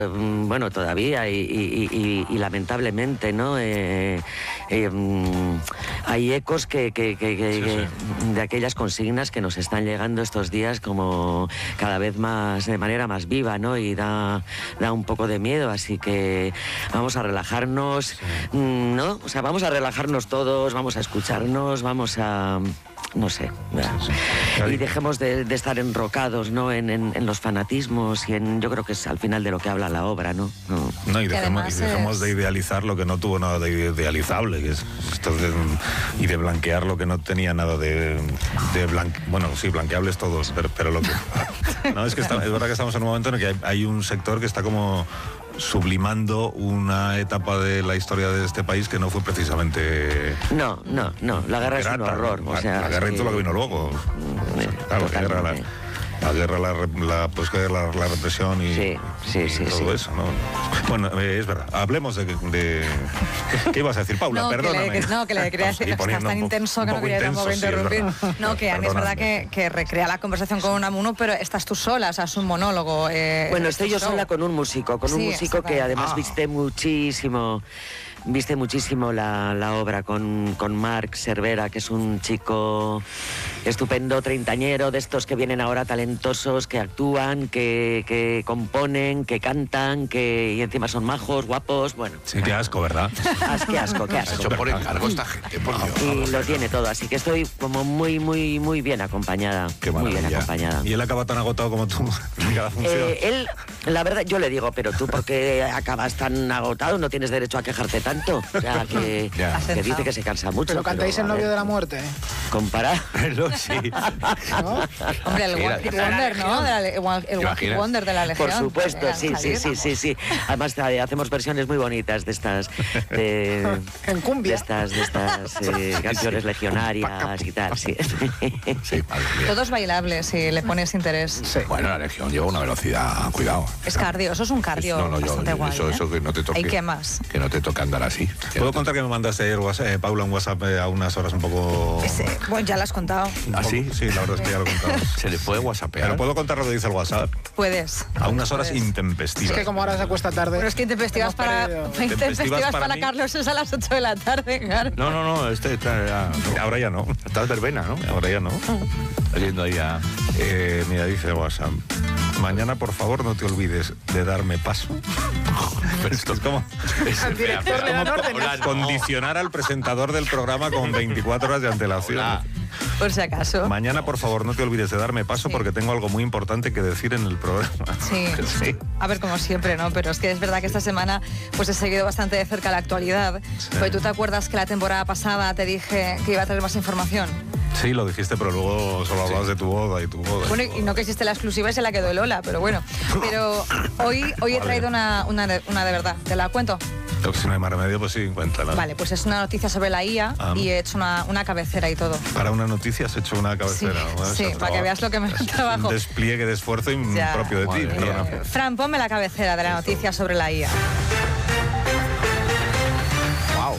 Bueno, todavía y lamentablemente, ¿no? Hay ecos de aquellas consignas que nos están llegando estos días como cada vez más, de manera más viva, ¿no? Y da un poco de miedo, así que vamos a relajarnos, ¿no? O sea, vamos a relajarnos todos, vamos a escucharnos, vamos a... no sé, y dejemos de estar enrocados, ¿no? en los fanatismos y yo creo que es al final de lo que habla la obra, ¿no? Y dejemos de idealizar lo que no tuvo nada de idealizable, que es esto y de blanquear lo que no tenía nada bueno, sí, blanqueables todos, pero lo que... No, es que es verdad que estamos en un momento en el que hay un sector que está como sublimando una etapa de la historia de este país que no fue precisamente... No, la guerra es un horror. O sea, la guerra es todo lo que vino luego. Claro, la guerra, la represión y todo eso, ¿no? Bueno, es verdad. Hablemos de ¿qué ibas a decir, Paula? Perdóname. Que le quería decir, estás tan intenso que no quería tampoco interrumpir. No, que Ani es verdad que recrea la conversación con Unamuno, pero estás tú sola, o sea, es un monólogo. Bueno, estoy yo sola con un músico, que además viste muchísimo la obra con Marc Cervera, que es un chico estupendo, treintañero, de estos que vienen ahora talentosos, que actúan, que componen, que cantan, y encima son majos, guapos, bueno. Sí, qué asco, ¿verdad? Qué asco. Hecho por encargo esta gente, por Dios. Y lo tiene todo, así que estoy como muy bien acompañada. Qué maravilla. Muy bien acompañada. ¿Y él acaba tan agotado como tú en cada función? Él, la verdad, yo le digo, pero tú, ¿por qué acabas tan agotado? No tienes derecho a quejarte tanto. O sea, que dice que se cansa mucho. Pero cantáis El novio de la muerte. Comparar. Sí. ¿No? Hombre, el One Hit Wonder, ¿no? El One Hit Wonder de la Legión. Por supuesto, sí. Además hacemos versiones muy bonitas de estas en cumbia. De estas canciones legionarias y tal, sí. Todos bailables si le pones interés. Sí. Bueno, la Legión lleva una velocidad, cuidado. Es cardio, eso es un cardio bastante guay. Eso que no te toque. ¿Y qué más? Que no te toque andar así. ¿Puedo contar que me mandaste ayer, Paula, un WhatsApp a unas horas un poco...? Bueno, ya lo has contado. ¿Ah, sí? Sí, la verdad es que ya lo he contado. ¿Se le puede whatsappear? ¿Pero puedo contar lo que dice el WhatsApp? Puedes. A unas horas intempestivas. Es que como ahora se acuesta tarde... Pero es que intempestivas para Carlos es a las 8 de la tarde, claro. No, Ahora ya no. Estás verbena, ¿no? Ahora ya no. Oyendo ahí a... Mira, dice el WhatsApp. Mañana, por favor, no te olvides de darme paso. Pero esto es como... Al director le dan órdenes. Condicionar al presentador del programa con 24 horas de antelación. Por si acaso. Mañana, por favor, no te olvides de darme paso porque tengo algo muy importante que decir en el programa. Sí. A ver, como siempre, ¿no? Pero es que es verdad que esta semana pues he seguido bastante de cerca la actualidad. Sí. Pues tú te acuerdas que la temporada pasada te dije que iba a traer más información. Sí, lo dijiste, pero luego solo hablabas de tu boda y tu boda. Bueno, y no que existe la exclusiva y se la quedó Lola, pero bueno. Pero hoy he traído una de verdad. ¿Te la cuento? Si no hay más remedio, pues sí, cuéntala. Vale, pues es una noticia sobre la IA y he hecho una cabecera y todo. Para una noticia has hecho una cabecera. Sí, para que veas lo que me trabajo. Un despliegue de esfuerzo propio de ti. Fran, ponme la cabecera de la noticia sobre la IA. Wow.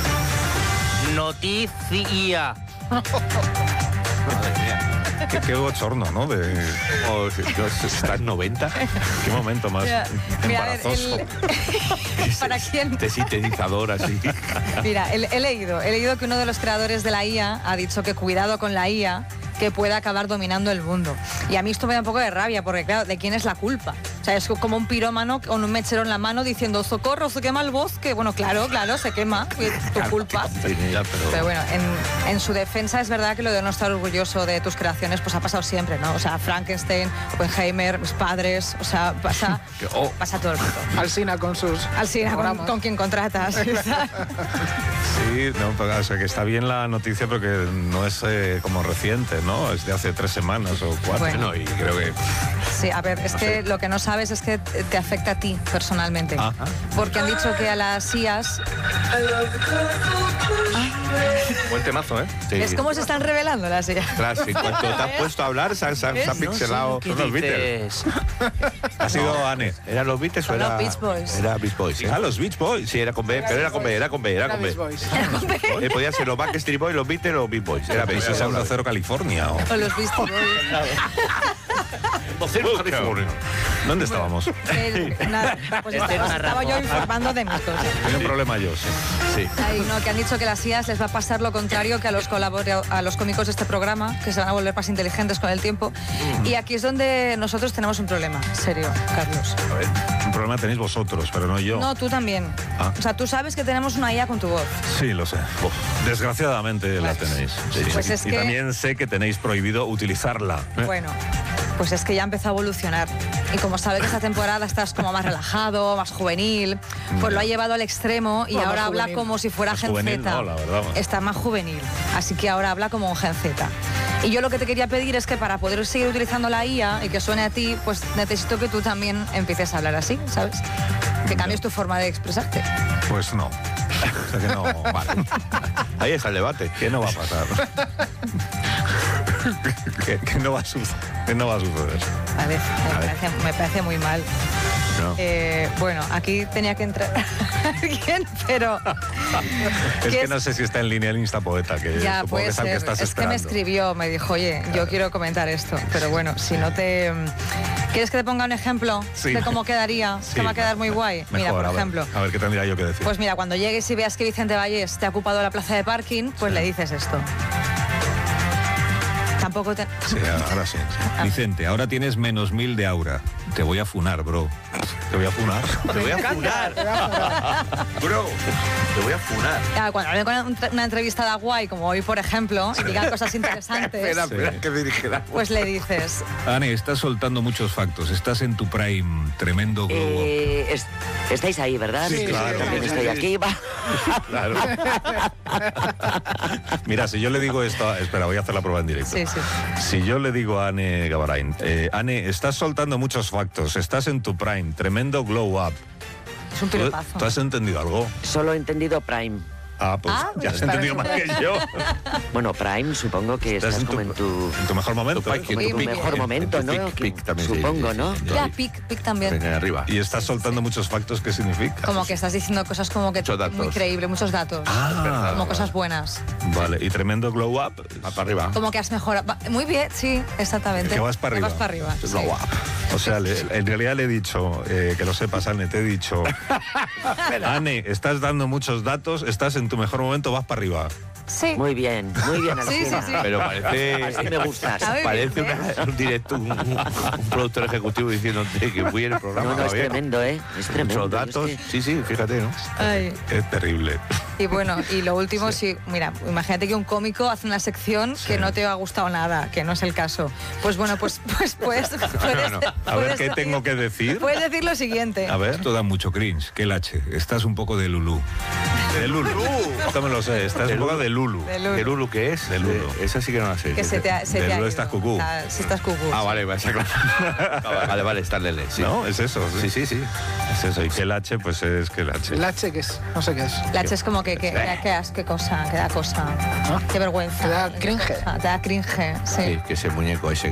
Noticia. Madre mía. Qué bochorno, ¿no? ¿Estás 90? Qué momento más embarazoso. ¿Para quién? Este sintetizador así. Mira, he leído que uno de los creadores de la IA ha dicho que cuidado con la IA, que puede acabar dominando el mundo. Y a mí esto me da un poco de rabia, porque claro, ¿de quién es la culpa? O sea, es como un pirómano con un mechero en la mano diciendo socorro, se quema el bosque. Bueno, claro, se quema, es tu culpa. Pero bueno, en su defensa es verdad que lo de no estar orgulloso de tus creaciones pues ha pasado siempre, ¿no? O sea, Frankenstein, Oppenheimer, mis padres, o sea, pasa todo el mundo. Alsina con quien contratas. Sí, no, o sea, que está bien la noticia, pero que no es como reciente, ¿no? Es de hace 3 semanas o 4. Bueno, y creo que... Sí, a ver, es que lo que no sabes es que te afecta a ti personalmente. Porque han dicho que a las IAs... Buen temazo, ¿eh? Sí. Es como se están revelando las IAs. En cuanto te has puesto a hablar, se ha pixelado. Son los Beatles. Ha sido Anne. ¿Eran los Beatles o era...? Los Beach Boys. Era Beach Boys, sí. Los Beach Boys. Sí, era con B, pero era con B. Podía ser los Backstreet Boys, los Beatles o los Beach Boys. Era B. Sound 0 California. O los Beastie Boys. California. ¿Dónde estábamos? Nada, pues estaba yo informando de mis cosas. Tengo un problema yo, sí. Ay, no, que han dicho que las IAs les va a pasar lo contrario que a los cómicos de este programa, que se van a volver más inteligentes con el tiempo. Y aquí es donde nosotros tenemos un problema, serio, Carlos. A ver, un problema tenéis vosotros, pero no yo. No, tú también. Ah. O sea, tú sabes que tenemos una IA con tu voz. Sí, lo sé. Desgraciadamente la tenéis. Sí. Pues es y que... también sé que tenéis prohibido utilizarla. Bueno, pues es que ya empezó a evolucionar. Y como sabe que esta temporada estás como más relajado, más juvenil, pues lo ha llevado al extremo y No, ahora más habla juvenil. como si fuera Más Gen juvenil, Z. no, la verdad. Está más juvenil. Así que ahora habla como un Gen Z. Y yo lo que te quería pedir es que para poder seguir utilizando la IA y que suene a ti, pues necesito que tú también empieces a hablar así, ¿sabes? Que cambies tu forma de expresarte. Pues no. O sea que no, vale. Ahí está el debate. ¿Qué no va a pasar? ¿Qué no va a suceder? ¿Qué no va a suceder? Vale, me parece muy mal. No. Bueno, aquí tenía que entrar alguien, pero... Es que no sé si está en línea el Instapoeta, que Ya, supongo puede que es al que ser. estás Es que me esperando. escribió, me dijo, oye, yo quiero comentar esto. Pero bueno, si no te... ¿Quieres que te ponga un ejemplo Sí. de cómo quedaría? Sí, que va a quedar muy guay. Mejor, Mira, por a ver, ejemplo... A ver, ¿qué tendría yo que decir? Pues mira, cuando llegues y veas que Vicente Vallés te ha ocupado la plaza de parking, pues le dices esto. Tampoco te... Sí, ahora sí. Vicente, ahora tienes -1000 de aura. Te voy a funar, bro. Te voy a funar. Te voy a funar. Bro, te voy a funar. Ya, cuando hable con una entrevistada guay, como hoy, por ejemplo, y digan cosas interesantes, Espera, que dirigirá. pues le dices... Ane, estás soltando muchos factos. Estás en tu prime. Tremendo globo. Estáis ahí, ¿verdad? Sí, claro. También Sí, estoy sí, aquí. Va. Claro. Mira, si yo le digo esto... Espera, voy a hacer la prueba en directo. Sí, sí. Si yo le digo a Ane Gabarain, Ane, estás soltando muchos factos, estás en tu prime, tremendo glow up. Es un ¿Tú piropazo. has entendido algo? Solo he entendido Prime. Ah, pues Ah, ya has me entendido más parece que yo. Bueno, Prime supongo que estás como en tu mejor momento. Tu ¿eh? pique, Muy tu bien. mejor momento, En tu ¿no? pic también, sí, Supongo, sí, ¿no? sí. Ya, pic también. Venga, arriba. Y estás soltando muchos factos, ¿qué significa? Como que estás diciendo cosas como que Muchos datos. muy creíble, muchos datos. Ah, Como cosas buenas. vale. Y tremendo glow up. Va para arriba. Como que has mejorado. Muy bien, sí, exactamente. Que vas para arriba. Vas para arriba. sí. Glow up. O sea, en realidad le he dicho, que lo sepas, Ane, te he dicho, Ane, estás dando muchos datos, estás en tu mejor momento, vas para arriba. Sí. Muy bien, Alsina. sí. Pero parece... Así me gustas. A ver, Parece bien, un directo, un productor ejecutivo diciéndote que fui en el programa. No, no, es Javier. tremendo, ¿eh? Es tremendo. Muchos datos. Es que- Sí, sí, fíjate, ¿no? Ay. Es terrible. Y bueno, y lo último, sí. Mira, imagínate que un cómico hace una sección que no te ha gustado nada, que no es el caso. Pues bueno, pues puedes A ver, ¿qué tengo que decir? Puedes decir lo siguiente. A ver. Esto da mucho cringe. Que el H. Estás un poco de Lulú. De Lulu. Esto me lo sé, estás un poco de Lulu. De Lulu. ¿De Lulu qué es? De Lulu. Esa sí que no la sé. Que se te ha de ido. Lulu estás cucú. Si estás cucú. Ah, vale, va a ser claro. Vale, está Lele. Sí. ¿No? Es eso. Sí, sí, sí. Es eso. Y que el H, pues es que el H. El H, ¿qué es? No sé qué es. La H es como que qué cosa, que da cosa. Qué vergüenza. Te da cringe. Te da cringe, sí. Sí, que ese muñeco ese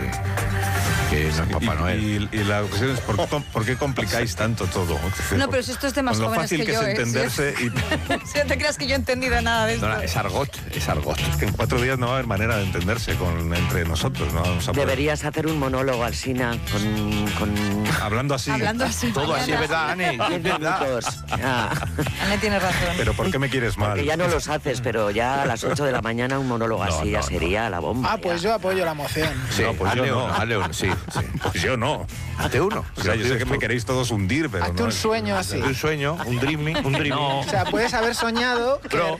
que no es Papá Noel. Y la cuestión es, ¿por qué complicáis tanto todo? No, pero si esto es de más con lo jóvenes fácil que yo, es ¿eh? entenderse y Si no te creas que yo he entendido nada de esto. No, es argot, es argot. que en 4 días no va a haber manera de entenderse entre nosotros. No vamos a poder- Deberías hacer un monólogo, Alsina, con Hablando así. Hablando así. Todo así es verdad, Ane. 10 Es verdad. minutos. Ah, Ane tiene razón. Pero ¿por qué me quieres mal? que ya no los haces, pero ya a las 8 de la mañana un monólogo No, así ya no, sería la bomba. Ah, pues ya. yo apoyo la moción. Sí, No, pues yo hazle no. uno, hazle uno, sí, sí. Pues yo no. Hazte uno. O sea, yo sé que me queréis todos hundir, pero Hazte no. un sueño así. Un sueño, un dreaming, un dreaming. O sea, puedes haber soñado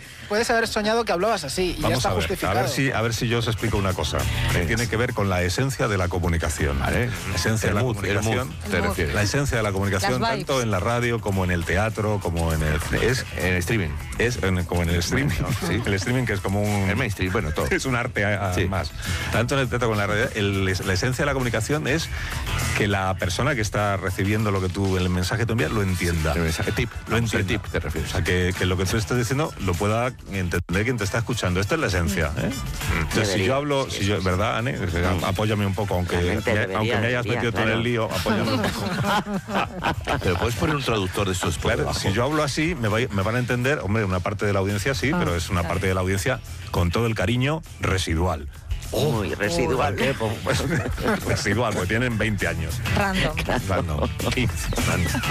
que hablabas así y ya Vamos está a ver, justificado. a ver si yo os explico una cosa que tiene que ver con la esencia de la comunicación. Vale. La esencia de la El mood, comunicación. te El mood. refieres. La esencia de la comunicación, Las vibes. tanto en la radio como en el teatro, como en el En streaming. como en el streaming. Sí. El streaming, que es como un El mainstream, bueno, todo. es un arte Sí. más. Tanto en el teatro como en la radio, la esencia de la comunicación es que la persona que está recibiendo lo que tú, el mensaje que tú envías, lo entienda. El mensaje tip. Lo entienda. Tip, te O refieres. sea, que lo que tú estás diciendo lo pueda entender quien te está escuchando. Esta es la esencia. ¿eh? Entonces, si Debería, yo hablo, sí, si yo, eso es. ¿verdad, Ane? Apóyame un poco, aunque Realmente aunque me hayas debería, metido tú en claro. el lío, apóyame un poco. Pero puedes poner un traductor de estos por Claro, debajo. si yo hablo así, me van a entender, hombre, una parte de la audiencia sí, pero es una parte de la audiencia con todo el cariño residual. Muy residual. Residual, porque tienen 20 años. Random. Random. 15 años.